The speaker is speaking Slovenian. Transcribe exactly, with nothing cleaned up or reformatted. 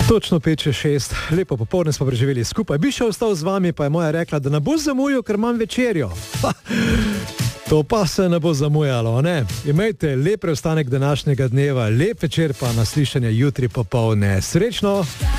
Točno pet čez šest, lepo popoldne smo preživeli skupaj. Bi še ostal z vami, pa je moja rekla, da ne bo zamujal, ker imam večerjo. Ha, to pa se ne bo zamujalo, ne? Imejte lep preostanek današnjega dneva, lep večer pa na slišanje jutri popoldne. Srečno!